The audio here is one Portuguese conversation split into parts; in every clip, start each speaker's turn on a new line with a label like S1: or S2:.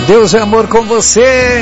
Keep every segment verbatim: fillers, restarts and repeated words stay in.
S1: Deus é amor com você.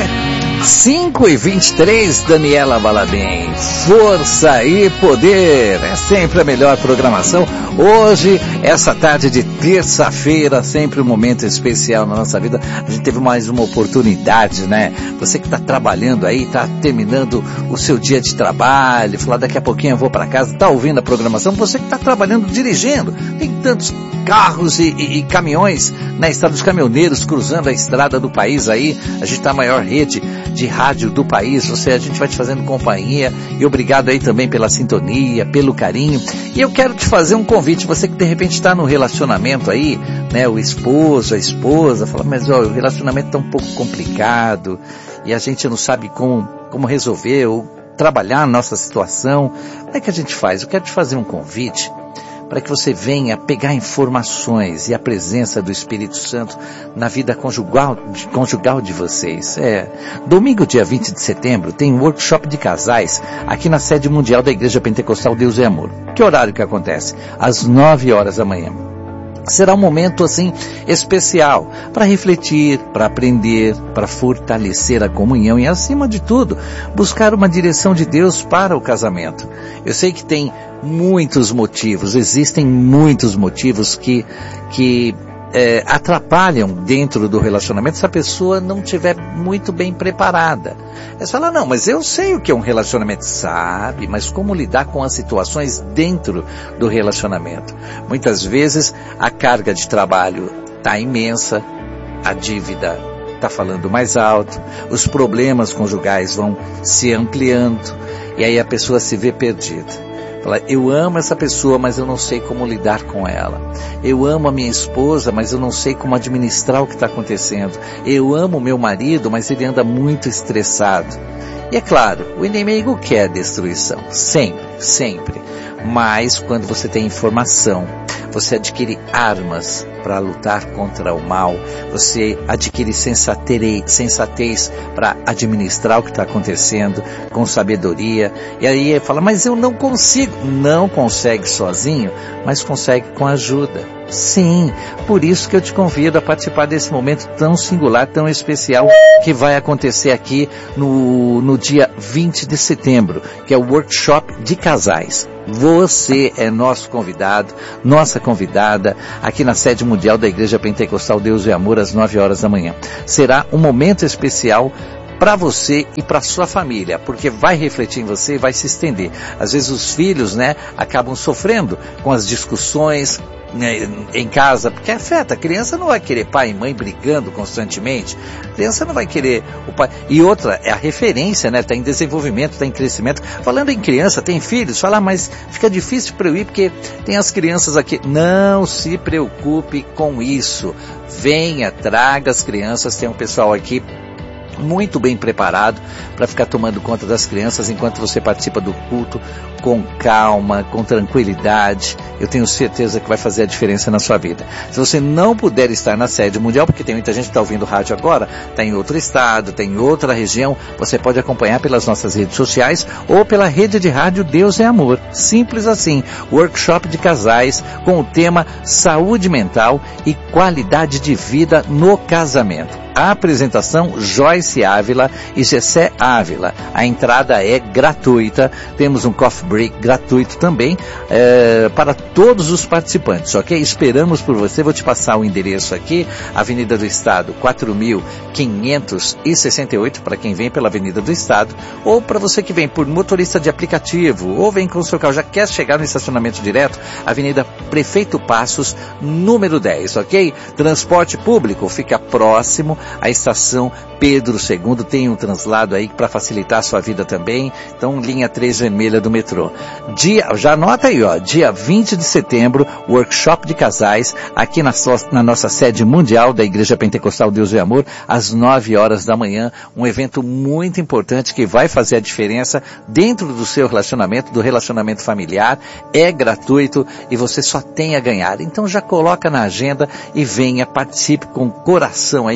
S1: cinco e vinte e três, Daniela Balabim. Força e poder. É sempre a melhor programação. Hoje, essa tarde de terça-feira, sempre um momento especial na nossa vida. A gente teve mais uma oportunidade, né? Você que está trabalhando aí, está terminando o seu dia de trabalho, falar daqui a pouquinho eu vou para casa, está ouvindo a programação. Você que está trabalhando, dirigindo, tem tantos carros e, e, e caminhões na estrada, dos caminhoneiros cruzando a estrada do país aí. A gente está a maior rede de rádio do país. Você, a gente vai te fazendo companhia e obrigado aí também pela sintonia, pelo carinho. E eu quero te fazer um convite, você que de repente está no relacionamento aí, né, o esposo, a esposa, fala, mas ó, o relacionamento está um pouco complicado e a gente não sabe como, como resolver ou trabalhar a nossa situação. Como é que a gente faz? Eu quero te fazer um convite para que você venha pegar informações e a presença do Espírito Santo na vida conjugal, conjugal de vocês. É, domingo, dia vinte de setembro, tem um workshop de casais aqui na sede mundial da Igreja Pentecostal Deus é Amor. Que horário que acontece? Às nove horas da manhã. Será um momento assim especial para refletir, para aprender, para fortalecer a comunhão e, acima de tudo, buscar uma direção de Deus para o casamento. Eu sei que tem muitos motivos, existem muitos motivos que, que é, atrapalham dentro do relacionamento se a pessoa não estiver muito bem preparada. Você fala, não, mas eu sei o que é um relacionamento. Sabe, mas como lidar com as situações dentro do relacionamento? Muitas vezes a carga de trabalho está imensa, a dívida está falando mais alto, os problemas conjugais vão se ampliando e aí a pessoa se vê perdida. Fala, eu amo essa pessoa, mas eu não sei como lidar com ela. Eu amo a minha esposa, mas eu não sei como administrar o que está acontecendo. Eu amo o meu marido, mas ele anda muito estressado. E é claro, o inimigo quer destruição, sempre, sempre. Mas quando você tem informação, você adquire armas para lutar contra o mal, você adquire sensatez, sensatez para administrar o que está acontecendo com sabedoria. E aí fala, mas eu não consigo. Não consegue sozinho, mas consegue com ajuda. Sim, por isso que eu te convido a participar desse momento tão singular, tão especial, que vai acontecer aqui no, no dia vinte de setembro, que é o workshop de casais. Você é nosso convidado, nossa convidada, aqui na sede mundial da Igreja Pentecostal Deus e Amor, às nove horas da manhã. Será um momento especial para você e para sua família, porque vai refletir em você e vai se estender. Às vezes os filhos, né, acabam sofrendo com as discussões, né, em casa, porque afeta. A criança não vai querer pai e mãe brigando constantemente. A criança não vai querer o pai. E outra, é a referência, né? Está em desenvolvimento, está em crescimento. Falando em criança, tem filhos, fala, mas fica difícil para eu ir porque tem as crianças aqui. Não se preocupe com isso. Venha, traga as crianças, tem um pessoal aqui muito bem preparado para ficar tomando conta das crianças enquanto você participa do culto com calma, com tranquilidade. Eu tenho certeza que vai fazer a diferença na sua vida. Se você não puder estar na sede mundial, porque tem muita gente que está ouvindo rádio agora, está em outro estado, está em outra região, você pode acompanhar pelas nossas redes sociais ou pela rede de rádio Deus é Amor. Simples assim. Workshop de casais com o tema Saúde Mental e Qualidade de Vida no Casamento. A apresentação, Joyce Ávila e Gessé Ávila. A entrada é gratuita. Temos um coffee break gratuito também é, para todos os participantes, ok? Esperamos por você. Vou te passar o endereço aqui. Avenida do Estado, quatro mil quinhentos e sessenta e oito, para quem vem pela Avenida do Estado, ou para você que vem por motorista de aplicativo, ou vem com o seu carro, já quer chegar no estacionamento direto, Avenida Prefeito Passos, número dez, ok? Transporte público fica próximo a estação Pedro segundo, tem um translado aí para facilitar a sua vida também. Então, linha três vermelha do metrô. Dia, já anota aí, ó, dia vinte de setembro, workshop de casais, aqui na, so, na nossa sede mundial da Igreja Pentecostal Deus e Amor, às nove horas da manhã. Um evento muito importante que vai fazer a diferença dentro do seu relacionamento, do relacionamento familiar. É gratuito e você só tem a ganhar. Então, já coloca na agenda e venha, participe com coração aí.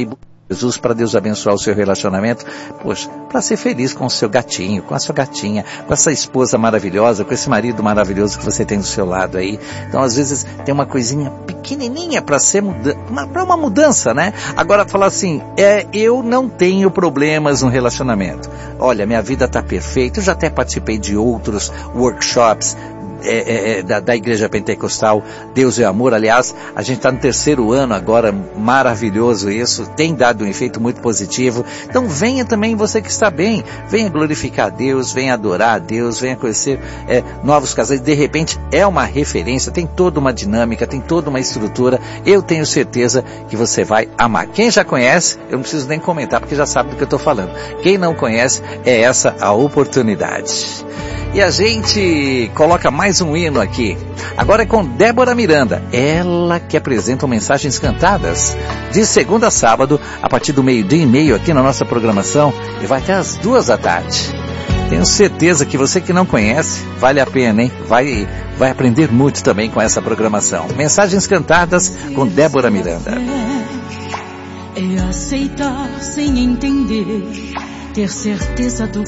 S1: Jesus, para Deus abençoar o seu relacionamento, poxa, para ser feliz com o seu gatinho, com a sua gatinha, com essa esposa maravilhosa, com esse marido maravilhoso que você tem do seu lado aí. Então, às vezes, tem uma coisinha pequenininha para ser muda- uma, para uma mudança, né? Agora, falar assim, é, eu não tenho problemas no relacionamento. Olha, minha vida está perfeita, eu já até participei de outros workshops, É, é, é, da, da Igreja Pentecostal Deus é Amor. Aliás, a gente está no terceiro ano agora, maravilhoso isso, tem dado um efeito muito positivo. Então venha também você que está bem, venha glorificar a Deus, venha adorar a Deus, venha conhecer é, novos casais. De repente é uma referência, tem toda uma dinâmica, tem toda uma estrutura. Eu tenho certeza que você vai amar. Quem já conhece, eu não preciso nem comentar porque já sabe do que eu estou falando. Quem não conhece, é essa a oportunidade. E a gente coloca mais um hino aqui. Agora é com Débora Miranda. Ela que apresenta Mensagens Cantadas. De segunda a sábado, a partir do meio-dia e meio aqui na nossa programação. E vai até as duas da tarde. Tenho certeza que você que não conhece, vale a pena, hein? Vai, vai aprender muito também com essa programação. Mensagens Cantadas com Débora Miranda.
S2: É aceitar sem entender, ter certeza do